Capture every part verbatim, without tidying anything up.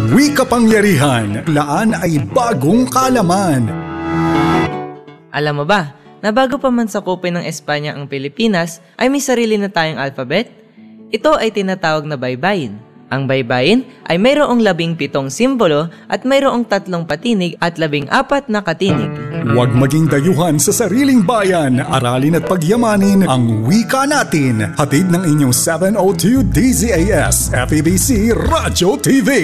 May kapangyarihan, laan ay bagong kaalaman. Alam mo ba, na bago pa man sakupin ng Espanya ang Pilipinas, ay may sarili na tayong alphabet? Ito ay tinatawag na baybayin. Ang baybayin ay mayroong labing pitong simbolo at mayroong tatlong patinig at labing apat na katinig. Huwag maging dayuhan sa sariling bayan. Aralin at pagyamanin ang wika natin. Hatid ng inyong seven oh two D Z A S F E B C Radyo T V.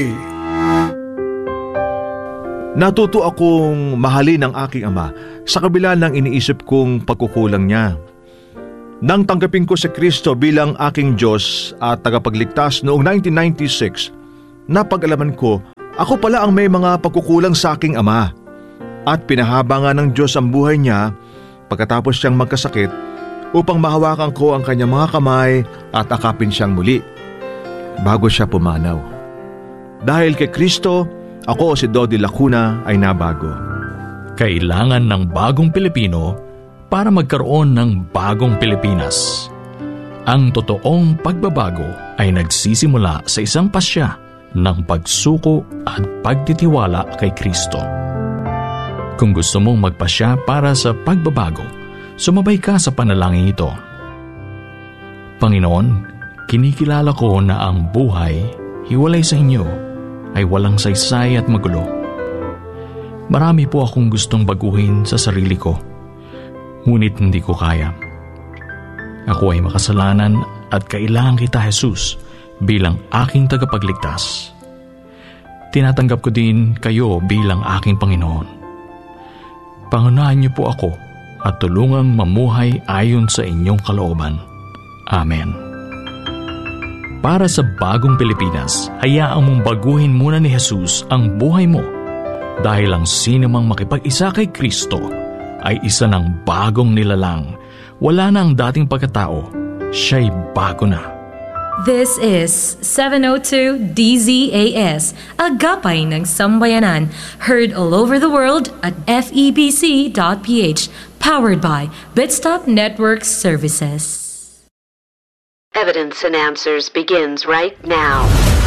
Natuto akong mahalin ang aking ama sa kabila ng iniisip kong pagkukulang niya. Nang tanggapin ko si Kristo bilang aking Diyos at tagapagligtas noong nineteen ninety-six, napag-alaman ko ako pala ang may mga pagkukulang sa aking ama. At pinahaba nga ng Diyos ang buhay niya pagkatapos siyang magkasakit upang mahawakan ko ang kanyang mga kamay at akapin siyang muli bago siya pumanaw. Dahil kay Kristo, ako si Dodi Lacuna ay nabago. Kailangan ng bagong Pilipino para magkaroon ng bagong Pilipinas. Ang totoong pagbabago ay nagsisimula sa isang pasya ng pagsuko at pagtitiwala kay Kristo. Kung gusto mong magpasya para sa pagbabago, sumabay ka sa panalangin ito. Panginoon, kinikilala ko na ang buhay, hiwalay sa inyo, ay walang saysay at magulo. Marami po akong gustong baguhin sa sarili ko, ngunit hindi ko kaya. Ako ay makasalanan at kailangan kita, Jesus, bilang aking tagapagligtas. Tinatanggap ko din kayo bilang aking Panginoon. Pangunahan niyo po ako at tulungang mamuhay ayon sa inyong kalooban. Amen. Para sa bagong Pilipinas, hayaan mong baguhin muna ni Jesus ang buhay mo dahil ang sino mang makipag-isa kay Kristo ay isa ng bagong nilalang. Wala na ang dating pagkatao, siya'y bago na. This is seven oh two D Z A S, Agapay ng Sambayanan, heard all over the world at F E B C dot P H, powered by Bitstop Network Services. Evidence and Answers begins right now.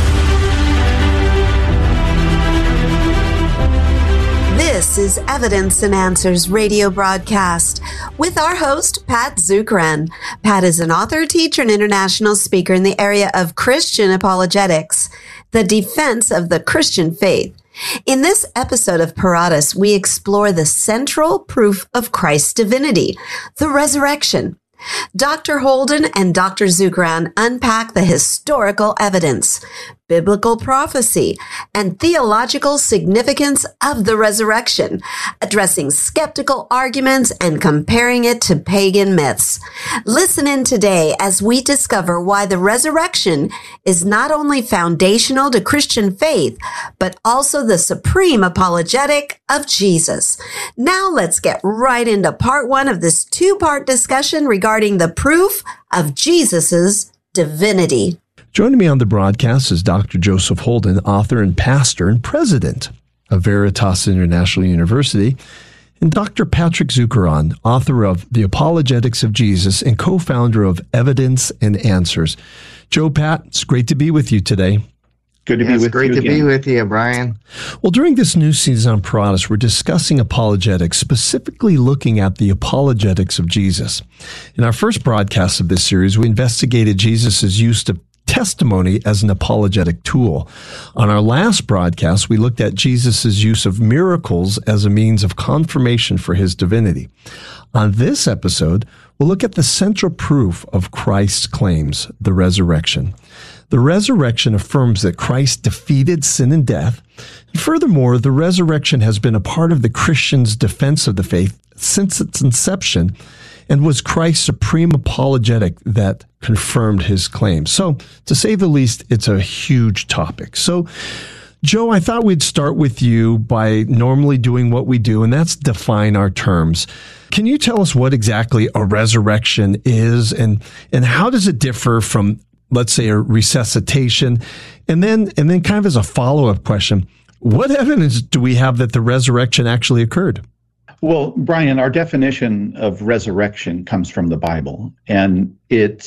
This is Evidence and Answers radio broadcast with our host, Pat Zukeran. Pat is an author, teacher, and international speaker in the area of Christian apologetics, the defense of the Christian faith. In this episode of Paratus, we explore the central proof of Christ's divinity, the resurrection. Doctor Holden and Doctor Zukeran unpack the historical evidence, biblical prophecy, and theological significance of the resurrection, addressing skeptical arguments and comparing it to pagan myths. Listen in today as we discover why the resurrection is not only foundational to Christian faith, but also the supreme apologetic of Jesus. Now let's get right into part one of this two-part discussion regarding the proof of Jesus's divinity. Joining me on the broadcast is Doctor Joseph Holden, author and pastor and president of Veritas International University, and Doctor Patrick Zukeran, author of The Apologetics of Jesus and co-founder of Evidence and Answers. Joe, Pat, it's great to be with you today. Good to yeah, be with it's great you to again. be with you, Brian. Well, during this new season on Paratus, we're discussing apologetics, specifically looking at the apologetics of Jesus. In our first broadcast of this series, we investigated Jesus' use of testimony as an apologetic tool. On our last broadcast, we looked at Jesus' use of miracles as a means of confirmation for his divinity. On this episode, we'll look at the central proof of Christ's claims, the resurrection. The resurrection affirms that Christ defeated sin and death. And furthermore, the resurrection has been a part of the Christian's defense of the faith since its inception and was Christ's supreme apologetic that confirmed his claims. So, to say the least, it's a huge topic. So, Joe, I thought we'd start with you by normally doing what we do, and that's define our terms. Can you tell us what exactly a resurrection is, and and how does it differ from, let's say, a resuscitation? And then, and then kind of as a follow-up question, what evidence do we have that the resurrection actually occurred? Well, Brian, our definition of resurrection comes from the Bible, and it's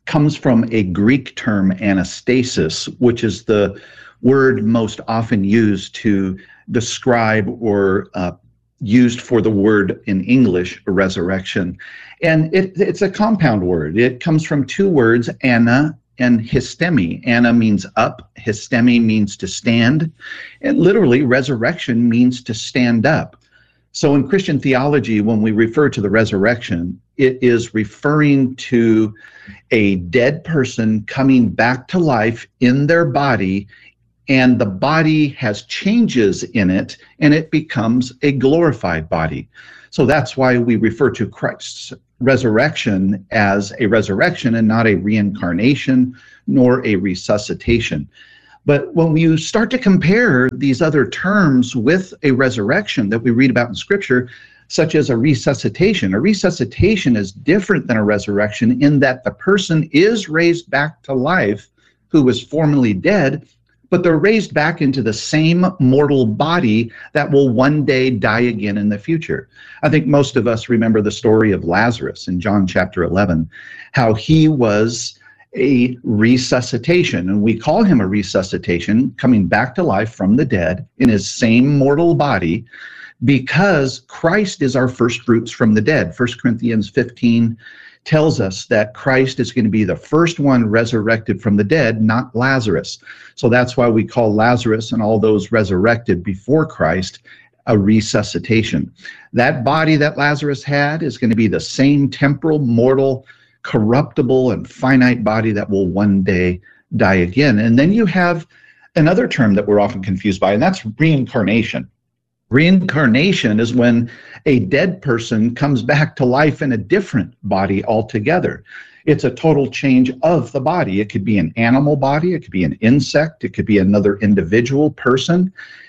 comes from a Greek term, anastasis, which is the word most often used to describe or uh, used for the word in English, resurrection. And it, it's a compound word. It comes from two words, ana and histemi. Ana means up, histemi means to stand, and literally resurrection means to stand up. So in Christian theology, when we refer to the resurrection, it is referring to a dead person coming back to life in their body, and the body has changes in it, and it becomes a glorified body. So that's why we refer to Christ's resurrection as a resurrection and not a reincarnation nor a resuscitation. But when you start to compare these other terms with a resurrection that we read about in Scripture, such as a resuscitation, a resuscitation is different than a resurrection in that the person is raised back to life who was formerly dead, but they're raised back into the same mortal body that will one day die again in the future. I think most of us remember the story of Lazarus in John chapter eleven, how he was a resuscitation, and we call him a resuscitation, coming back to life from the dead in his same mortal body, because Christ is our first fruits from the dead. First Corinthians fifteen tells us that Christ is going to be the first one resurrected from the dead, not Lazarus. So that's why we call Lazarus and all those resurrected before Christ a resuscitation. That body that Lazarus had is going to be the same temporal, mortal, corruptible, and finite body that will one day die again. And then you have another term that we're often confused by, and that's reincarnation. Reincarnation is when a dead person comes back to life in a different body altogether. It's a total change of the body. It could be an animal body, it could be an insect, it could be another individual person.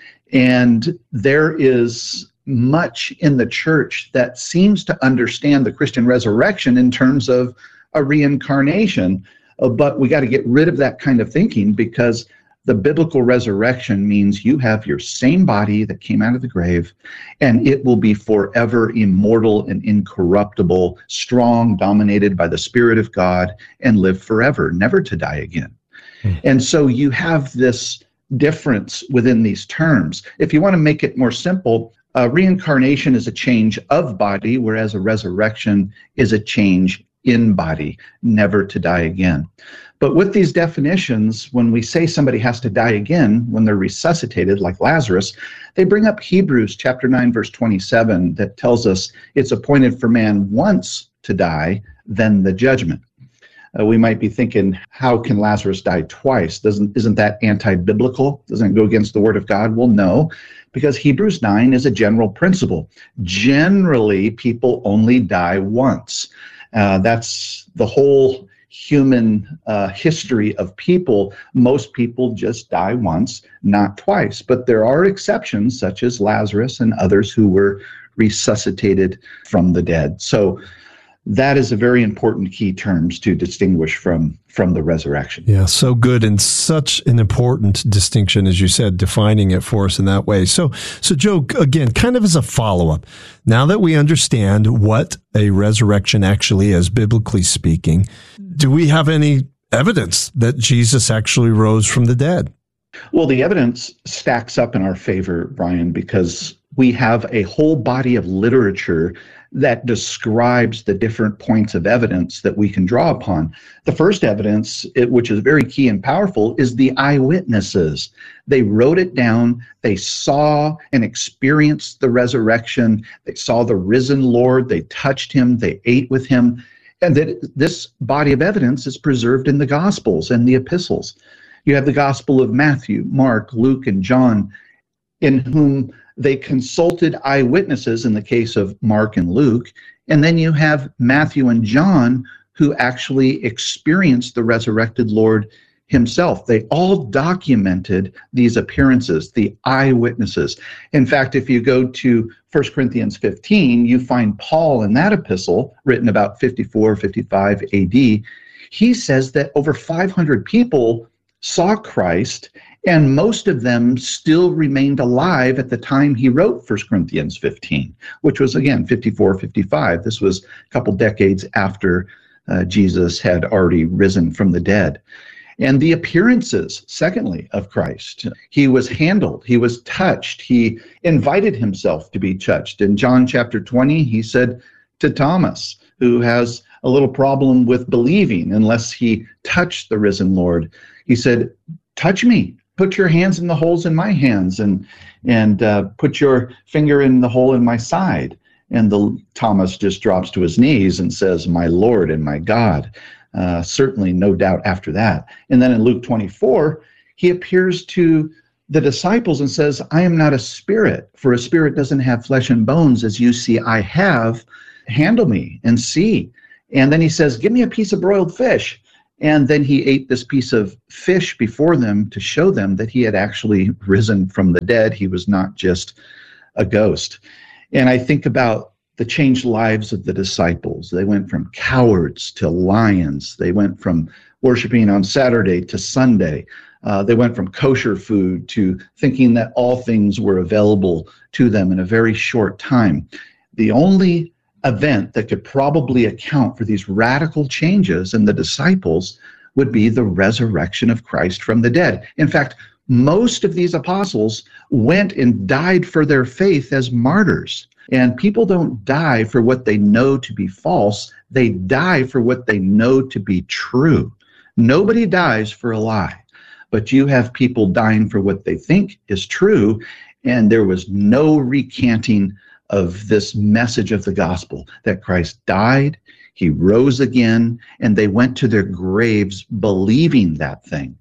And there is much in the church that seems to understand the Christian resurrection in terms of a reincarnation. Uh, but we got to get rid of that kind of thinking, because the biblical resurrection means you have your same body that came out of the grave, and it will be forever immortal and incorruptible, strong, dominated by the Spirit of God, and live forever, never to die again. Mm. And so you have this difference within these terms. If you want to make it more simple, uh, reincarnation is a change of body, whereas a resurrection is a change in body, never to die again. But with these definitions, when we say somebody has to die again when they're resuscitated, like Lazarus, they bring up Hebrews chapter nine, verse twenty-seven, that tells us it's appointed for man once to die, then the judgment. Uh, we might be thinking, how can Lazarus die twice? Doesn't, isn't that anti-biblical? Doesn't it go against the word of God? Well, no, because Hebrews nine is a general principle. Generally, people only die once. Uh, that's the whole human uh, history of people. Most people just die once, not twice. But there are exceptions, such as Lazarus and others who were resuscitated from the dead. So that is a very important key terms to distinguish from, from the resurrection. Yeah, so good, and such an important distinction, as you said, defining it for us in that way. So, so Joe, again, kind of as a follow-up, now that we understand what a resurrection actually is, biblically speaking, do we have any evidence that Jesus actually rose from the dead? Well, the evidence stacks up in our favor, Brian, because we have a whole body of literature that describes the different points of evidence that we can draw upon. The first evidence, it, which is very key and powerful, is the eyewitnesses. They wrote it down. They saw and experienced the resurrection. They saw the risen Lord. They touched him. They ate with him. And that this body of evidence is preserved in the Gospels and the epistles. You have the Gospel of Matthew, Mark, Luke, and John, in whom they consulted eyewitnesses in the case of Mark and Luke. And then you have Matthew and John, who actually experienced the resurrected Lord himself. They all documented these appearances, the eyewitnesses. In fact, if you go to First Corinthians fifteen, you find Paul in that epistle, written about fifty-four, fifty-five A D. He says that over five hundred people saw Christ, and most of them still remained alive at the time he wrote First Corinthians fifteen, which was, again, fifty-four, fifty-five. This was a couple decades after uh, Jesus had already risen from the dead. And the appearances, secondly, of Christ. He was handled. He was touched. He invited himself to be touched. In John chapter twenty, he said to Thomas, who has a little problem with believing unless he touched the risen Lord, he said, touch me. Put your hands in the holes in my hands, and and uh, put your finger in the hole in my side. And the Thomas just drops to his knees and says, my Lord and my God. Uh, certainly no doubt after that. And then in Luke twenty-four, he appears to the disciples and says, I am not a spirit, for a spirit doesn't have flesh and bones, as you see I have. Handle me and see. And then he says, give me a piece of broiled fish. And then he ate this piece of fish before them to show them that he had actually risen from the dead. He was not just a ghost. And I think about the changed lives of the disciples. They went from cowards to lions. They went from worshiping on Saturday to Sunday. Uh, they went from kosher food to thinking that all things were available to them in a very short time. The only event that could probably account for these radical changes in the disciples would be the resurrection of Christ from the dead. In fact, most of these apostles went and died for their faith as martyrs. And people don't die for what they know to be false. They die for what they know to be true. Nobody dies for a lie, but you have people dying for what they think is true. And there was no recanting of this message of the gospel that Christ died, he rose again, and they went to their graves believing that thing.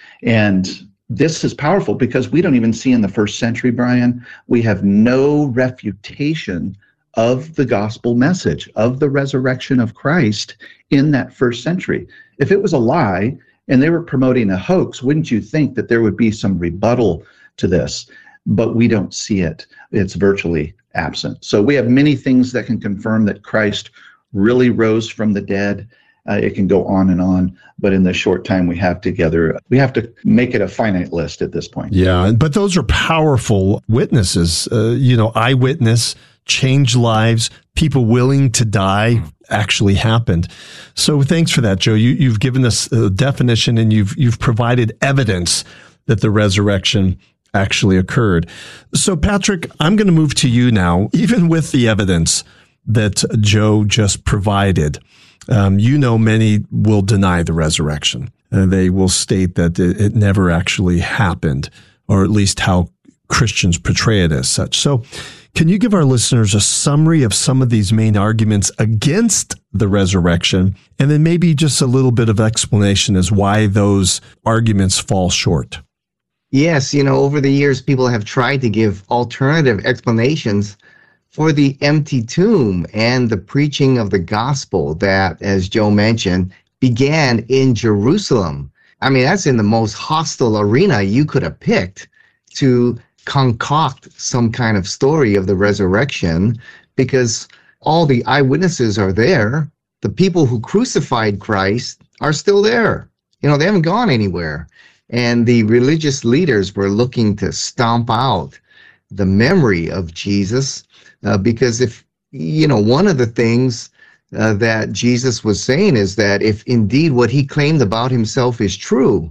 And this is powerful because we don't even see in the first century, Brian, we have no refutation of the gospel message, of the resurrection of Christ in that first century. If it was a lie and they were promoting a hoax, wouldn't you think that there would be some rebuttal to this? But we don't see it. It's virtually absent. So we have many things that can confirm that Christ really rose from the dead. Uh, it can go on and on, but in the short time we have together, we have to make it a finite list at this point. Yeah, but those are powerful witnesses. Uh, you know, eyewitness, changed lives, people willing to die actually happened. So thanks for that, Joe. You, you've given us a definition and you've you've provided evidence that the resurrection actually occurred. So Patrick, I'm going to move to you now, even with the evidence that Joe just provided. Um, you know, many will deny the resurrection. Uh, they will state that it, it never actually happened, or at least how Christians portray it as such. So can you give our listeners a summary of some of these main arguments against the resurrection, and then maybe just a little bit of explanation as why those arguments fall short? Yes, you know, over the years, people have tried to give alternative explanations for the empty tomb and the preaching of the gospel that, as Joe mentioned, began in Jerusalem. I mean, that's in the most hostile arena you could have picked to concoct some kind of story of the resurrection, because all the eyewitnesses are there. The people who crucified Christ are still there. You know, they haven't gone anywhere. And the religious leaders were looking to stomp out the memory of Jesus. Uh, because if, you know, one of the things uh, that Jesus was saying is that if indeed what he claimed about himself is true,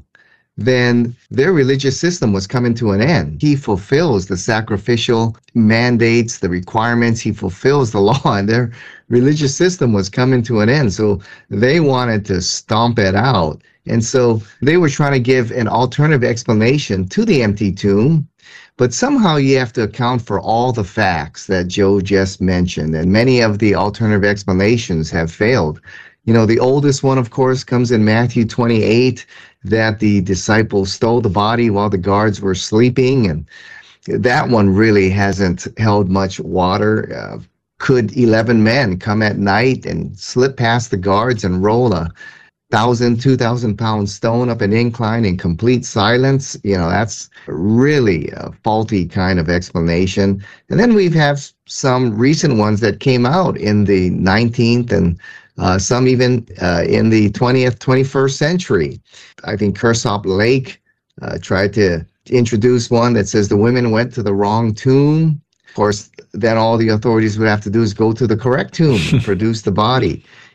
then their religious system was coming to an end. He fulfills the sacrificial mandates, the requirements, he fulfills the law, and their religious system was coming to an end. So they wanted to stomp it out. And so they were trying to give an alternative explanation to the empty tomb. But somehow you have to account for all the facts that Joe just mentioned, and many of the alternative explanations have failed. You know, the oldest one, of course, comes in Matthew twenty-eight, that the disciples stole the body while the guards were sleeping, and that one really hasn't held much water. Uh, could eleven men come at night and slip past the guards and roll a thousand, two thousand pound stone up an incline in complete silence? You know, that's really a faulty kind of explanation. And then we have some recent ones that came out in the nineteenth and uh, some even uh, in the twentieth, twenty-first century. I think Kersop Lake uh, tried to introduce one that says the women went to the wrong tomb. Of course, then all the authorities would have to do is go to the correct tomb and produce the body.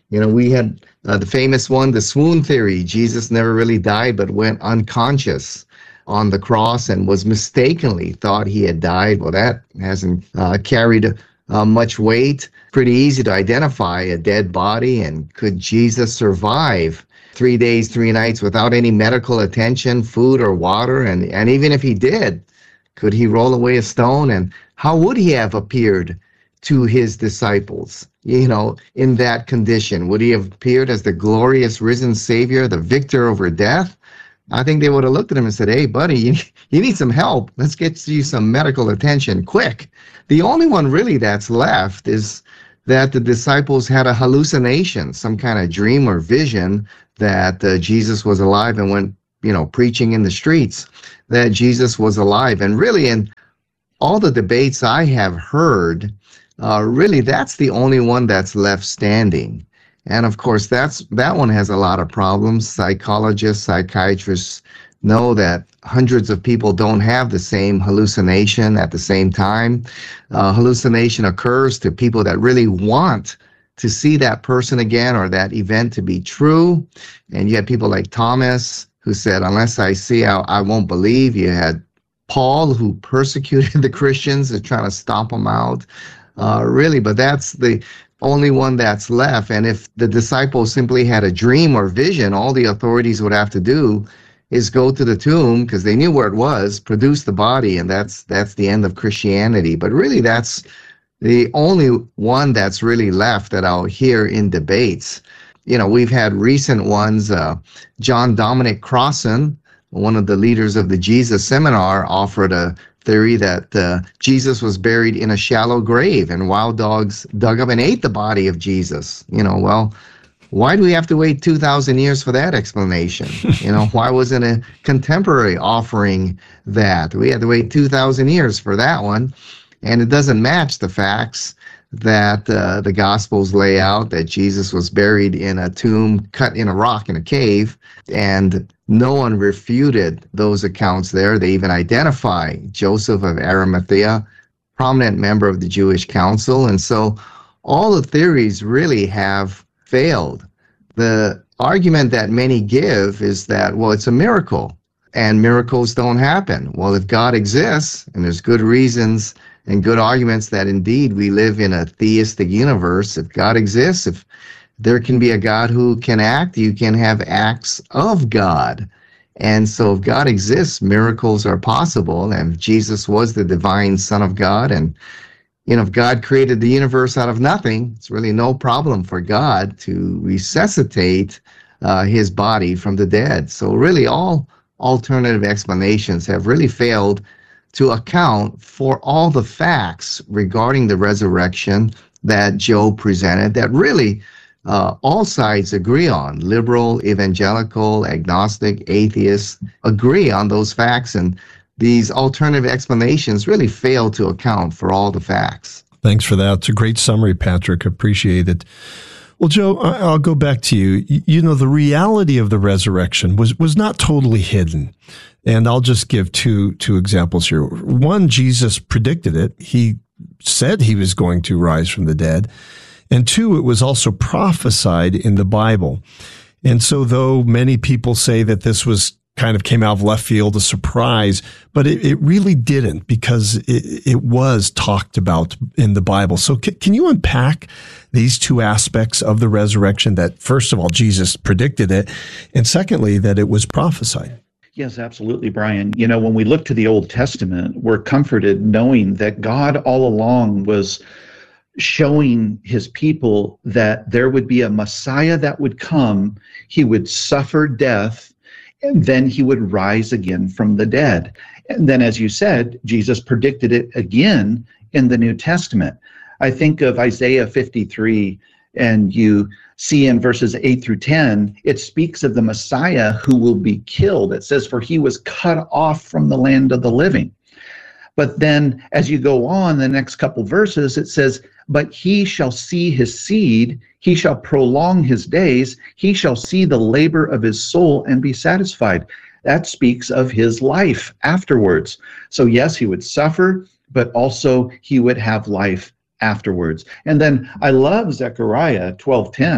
You know, we had uh, the famous one, the swoon theory. Jesus never really died, but went unconscious on the cross and was mistakenly thought he had died. Well, that hasn't uh, carried uh, much weight. Pretty easy to identify a dead body. And could Jesus survive three days, three nights without any medical attention, food or water? And, and even if he did, could he roll away a stone? And how would he have appeared to his disciples, you know, in that condition? Would he have appeared as the glorious risen Savior, the victor over death? I think they would have looked at him and said, hey, buddy, you, you need some help. Let's get you some medical attention quick. The only one really that's left is that the disciples had a hallucination, some kind of dream or vision that uh, Jesus was alive and went, you know, preaching in the streets that Jesus was alive. And really, in all the debates I have heard, uh, really that's the only one that's left standing. And of course, that's that one has a lot of problems. Psychologists, psychiatrists know that hundreds of people don't have the same hallucination at the same time. Uh, hallucination occurs to people that really want to see that person again or that event to be true. And you had people like Thomas, who said, unless I see, I, I won't believe. You had Paul, who persecuted the Christians and trying to stomp them out. Uh, really, but that's the only one that's left. And if the disciples simply had a dream or vision, all the authorities would have to do is go to the tomb, because they knew where it was, produce the body, and that's that's the end of Christianity. But really, that's the only one that's really left that I'll hear in debates. You know, we've had recent ones. Uh, John Dominic Crossan, one of the leaders of the Jesus Seminar, offered a theory that uh, Jesus was buried in a shallow grave and wild dogs dug up and ate the body of Jesus. You know, well, why do we have to wait two thousand years for that explanation? You know, why wasn't a contemporary offering that? We had to wait two thousand years for that one, and it doesn't match the facts that uh, the Gospels lay out, that Jesus was buried in a tomb cut in a rock in a cave, and no one refuted those accounts there. They even identify Joseph of Arimathea, prominent member of the Jewish Council, and so all the theories really have failed. The argument that many give is that, well, it's a miracle, and miracles don't happen. Well, if God exists, and there's good reasons and good arguments that indeed we live in a theistic universe, if God exists, if there can be a God who can act, you can have acts of God. And so if God exists, miracles are possible, and Jesus was the divine Son of God, and you know, if God created the universe out of nothing, it's really no problem for God to resuscitate uh, his body from the dead. So really all alternative explanations have really failed to account for all the facts regarding the resurrection that Joe presented that really uh, all sides agree on. Liberal, evangelical, agnostic, atheists agree on those facts, and these alternative explanations really fail to account for all the facts. Thanks for that. It's a great summary, Patrick. Appreciate it. Well, Joe, I'll go back to you. You know, the reality of the resurrection was, was not totally hidden. And I'll just give two, two examples here. One, Jesus predicted it. He said he was going to rise from the dead. And two, it was also prophesied in the Bible. And so though many people say that this was kind of came out of left field, a surprise, but it, it really didn't, because it, it was talked about in the Bible. So c- can you unpack these two aspects of the resurrection, that first of all, Jesus predicted it, and secondly, that it was prophesied? Yes, absolutely, Brian. You know, when we look to the Old Testament, we're comforted knowing that God all along was showing his people that there would be a Messiah that would come. He would suffer death, and then he would rise again from the dead. And then, as you said, Jesus predicted it again in the New Testament. I think of Isaiah fifty-three, and you see in verses eight through ten, it speaks of the Messiah who will be killed. It says, for he was cut off from the land of the living. But then as you go on the next couple verses, it says, but he shall see his seed, he shall prolong his days, he shall see the labor of his soul and be satisfied. That speaks of his life afterwards. So yes, he would suffer, but also he would have life afterwards. And then I love Zechariah twelve ten,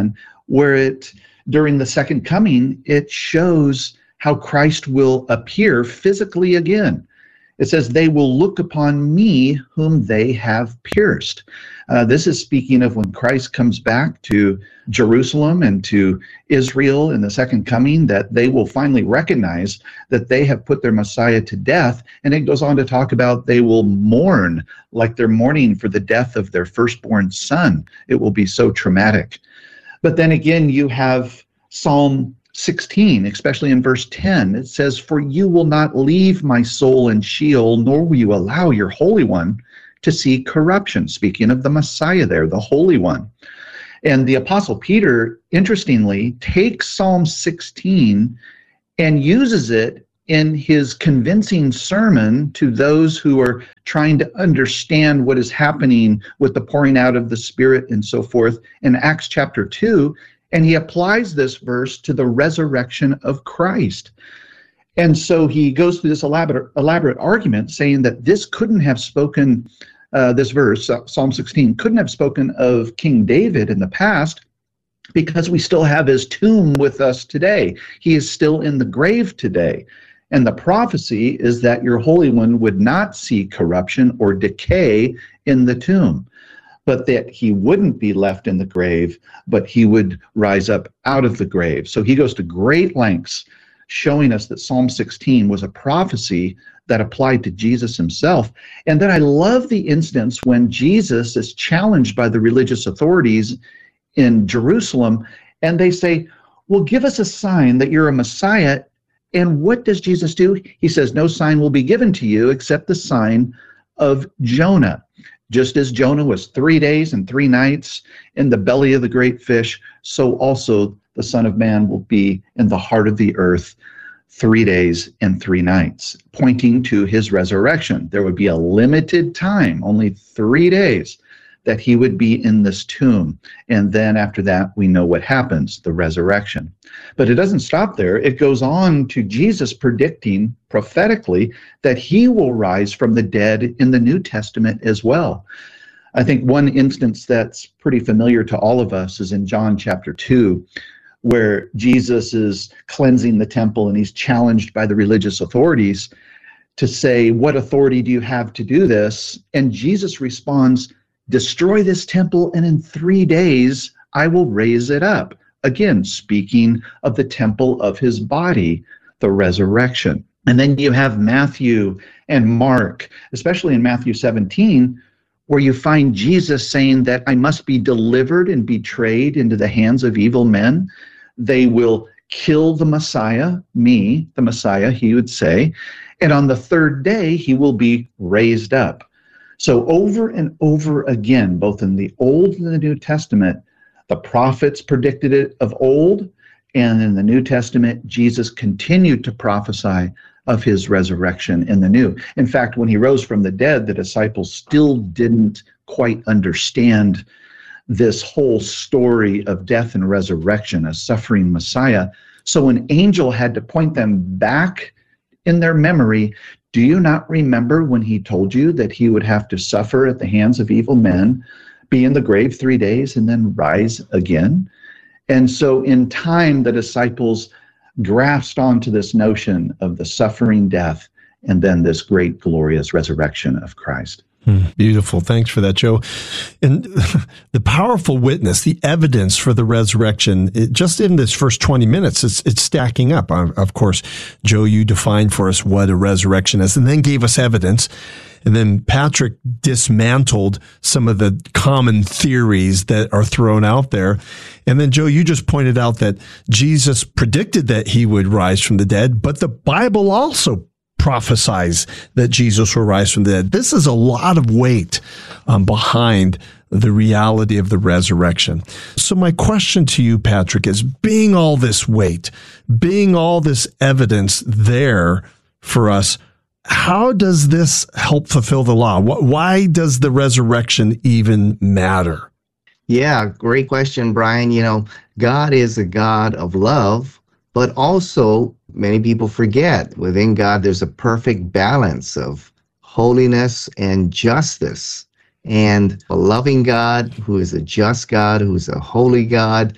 where it, during the second coming, it shows how Christ will appear physically again. It says, they will look upon me whom they have pierced. Uh, this is speaking of when Christ comes back to Jerusalem and to Israel in the second coming, that they will finally recognize that they have put their Messiah to death. And it goes on to talk about they will mourn like they're mourning for the death of their firstborn son. It will be so traumatic. But then again, you have Psalm sixteen, especially in verse ten, it says, for you will not leave my soul in Sheol, nor will you allow your Holy One to see corruption. Speaking of the Messiah there, the Holy One. And the Apostle Peter, interestingly, takes Psalm sixteen and uses it in his convincing sermon to those who are trying to understand what is happening with the pouring out of the Spirit and so forth in Acts chapter two. And he applies this verse to the resurrection of Christ. And so he goes through this elaborate, elaborate argument saying that this couldn't have spoken, uh, this verse, uh, Psalm sixteen, couldn't have spoken of King David in the past because we still have his tomb with us today. He is still in the grave today. And the prophecy is that your Holy One would not see corruption or decay in the tomb, but that he wouldn't be left in the grave, but he would rise up out of the grave. So he goes to great lengths showing us that Psalm sixteen was a prophecy that applied to Jesus himself. And then I love the instance when Jesus is challenged by the religious authorities in Jerusalem, and they say, well, give us a sign that you're a Messiah. And what does Jesus do? He says, no sign will be given to you except the sign of Jonah. Just as Jonah was three days and three nights in the belly of the great fish, so also the Son of Man will be in the heart of the earth three days and three nights, pointing to his resurrection. There would be a limited time, only three days, that he would be in this tomb. And then after that, we know what happens, the resurrection. But it doesn't stop there. It goes on to Jesus predicting prophetically that he will rise from the dead in the New Testament as well. I think one instance that's pretty familiar to all of us is in John chapter two, where Jesus is cleansing the temple and he's challenged by the religious authorities to say, what authority do you have to do this? And Jesus responds, destroy this temple, and in three days I will raise it up. Again, speaking of the temple of his body, the resurrection. And then you have Matthew and Mark, especially in Matthew seventeen, where you find Jesus saying that I must be delivered and betrayed into the hands of evil men. They will kill the Messiah, me, the Messiah, he would say, and on the third day he will be raised up. So over and over again, both in the Old and the New Testament, the prophets predicted it of old, and in the New Testament, Jesus continued to prophesy of his resurrection in the new. In fact, when he rose from the dead, the disciples still didn't quite understand this whole story of death and resurrection, a suffering Messiah. So an angel had to point them back in their memory. Do you not remember when he told you that he would have to suffer at the hands of evil men, be in the grave three days, and then rise again? And so in time, the disciples grasped onto this notion of the suffering death and then this great glorious resurrection of Christ. Hmm, beautiful. Thanks for that, Joe. And the powerful witness, the evidence for the resurrection, it, just in this first twenty minutes, it's, it's stacking up. Of course, Joe, you defined for us what a resurrection is and then gave us evidence. And then Patrick dismantled some of the common theories that are thrown out there. And then, Joe, you just pointed out that Jesus predicted that he would rise from the dead, but the Bible also prophesies that Jesus will rise from the dead. This is a lot of weight um, behind the reality of the resurrection. So my question to you, Patrick, is being all this weight, being all this evidence there for us, how does this help fulfill the law? Why does the resurrection even matter? Yeah, great question, Brian. You know, God is a God of love, but also many people forget within God there's a perfect balance of holiness and justice. And a loving God who is a just God, who is a holy God,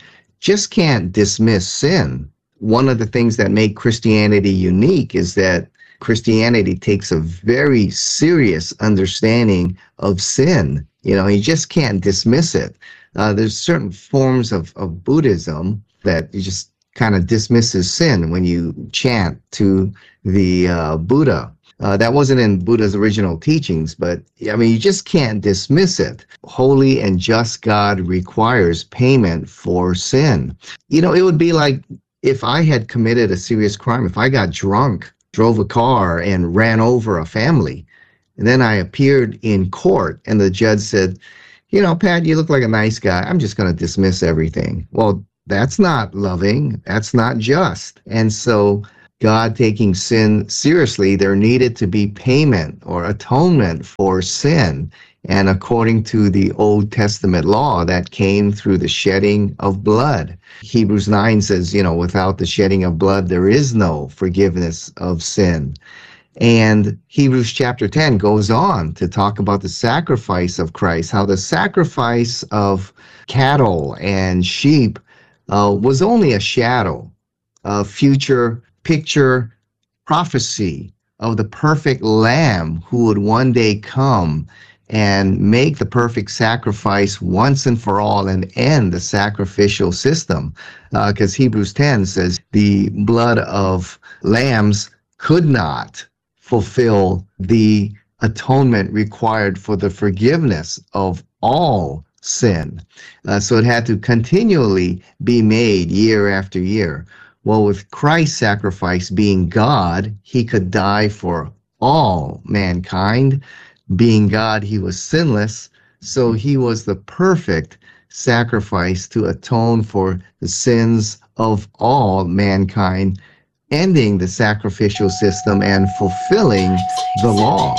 just can't dismiss sin. One of the things that make Christianity unique is that Christianity takes a very serious understanding of sin. You know, you just can't dismiss it. Uh, there's certain forms of, of Buddhism that you just kind of dismisses sin when you chant to the uh, Buddha. Uh, that wasn't in Buddha's original teachings, but I mean, you just can't dismiss it. Holy and just God requires payment for sin. You know, it would be like if I had committed a serious crime, if I got drunk, drove a car and ran over a family, and then I appeared in court and the judge said, you know, Pat, you look like a nice guy. I'm just going to dismiss everything. Well, that's not loving. That's not just. And so God taking sin seriously, there needed to be payment or atonement for sin. And according to the Old Testament law, that came through the shedding of blood. Hebrews nine says, you know, without the shedding of blood, there is no forgiveness of sin. And Hebrews chapter ten goes on to talk about the sacrifice of Christ, how the sacrifice of cattle and sheep uh, was only a shadow, a future picture prophecy of the perfect Lamb who would one day come and make the perfect sacrifice once and for all and end the sacrificial system. Because uh, Hebrews ten says the blood of lambs could not fulfill the atonement required for the forgiveness of all sin. Uh, so it had to continually be made year after year. Well, with Christ's sacrifice being God, he could die for all mankind. Being God, he was sinless, so he was the perfect sacrifice to atone for the sins of all mankind, ending the sacrificial system and fulfilling the law.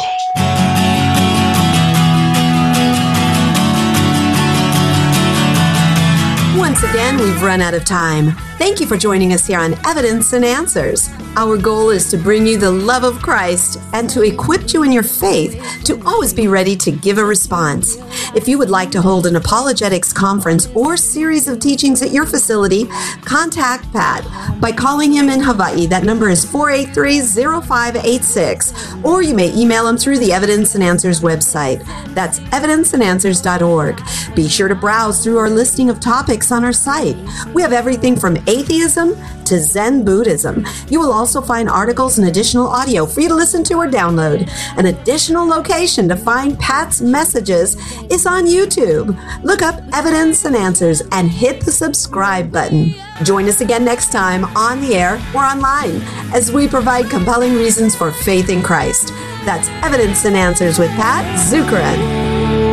Once again, we've run out of time. Thank you for joining us here on Evidence and Answers. Our goal is to bring you the love of Christ and to equip you in your faith to always be ready to give a response. If you would like to hold an apologetics conference or series of teachings at your facility, contact Pat by calling him in Hawaii. That number is four eight three, zero five eight six, or you may email him through the Evidence and Answers website. That's evidence and answers dot org. Be sure to browse through our listing of topics on our site. We have everything from atheism to Zen Buddhism. You will also find articles and additional audio for you to listen to or download. An additional location to find Pat's messages is on YouTube. Look up Evidence and Answers and hit the subscribe button. Join us again next time on the air or online as we provide compelling reasons for faith in Christ. That's Evidence and Answers with Pat Zukeran.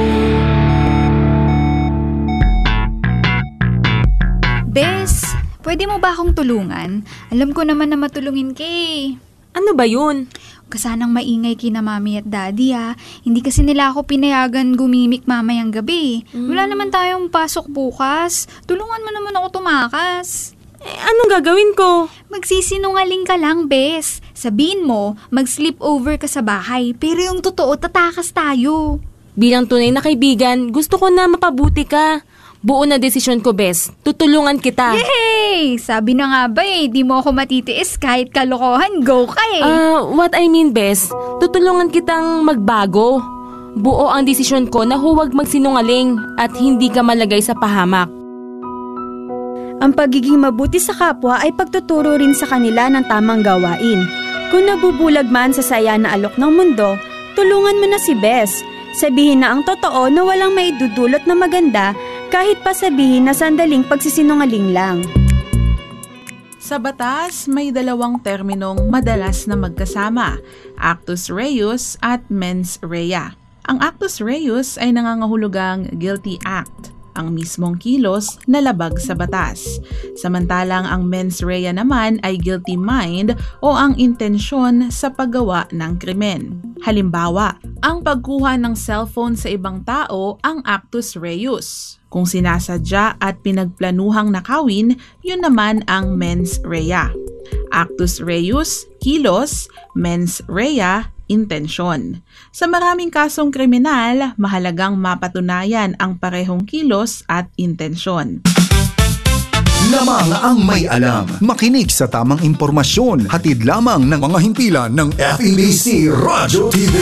Bes, pwede mo ba akong tulungan? Alam ko naman na matulungin ka eh. Ano ba yun? Huwag ka sanang maingay kina mami at daddy ah. Hindi kasi nila ako pinayagan gumimik mamayang gabi. Mm. Wala naman tayong pasok bukas. Tulungan mo naman ako tumakas. Eh, anong gagawin ko? Magsisinungaling ka lang, Bes. Sabihin mo, mag-sleep over ka sa bahay. Pero yung totoo, tatakas tayo. Bilang tunay na kaibigan, gusto ko na mapabuti ka. Buo na desisyon ko, Bes. Tutulungan kita. Yay! Sabi na nga ba eh, di mo ako matitiis kahit kalokohan, go ka eh. Ah, uh, what I mean, Bes, tutulungan kitang magbago. Buo ang desisyon ko na huwag magsinungaling at hindi ka malagay sa pahamak. Ang pagiging mabuti sa kapwa ay pagtuturo rin sa kanila ng tamang gawain. Kung nabubulag man sa saya na alok ng mundo, tulungan mo na si Bes. Sabihin na ang totoo na walang maidudulot na maganda kahit pa sabihin na sandaling pagsisinungaling lang. Sa batas, may dalawang terminong madalas na magkasama, actus reus at mens rea. Ang actus reus ay nangangahulugang guilty act, ang mismong kilos na labag sa batas. Samantalang ang mens rea naman ay guilty mind o ang intensyon sa paggawa ng krimen. Halimbawa, ang pagkuha ng cellphone sa ibang tao ang actus reus. Kung sinasadya at pinagplanuhang nakawin, yun naman ang mens rea. Actus reus, kilos, mens rea, intensyon. Sa maraming kasong kriminal, mahalagang mapatunayan ang parehong kilos at intensyon. Ikaw lamang ang may alam. Makinig sa tamang impormasyon. Hatid lamang ng mga himpilan ng F E B C Radyo T V.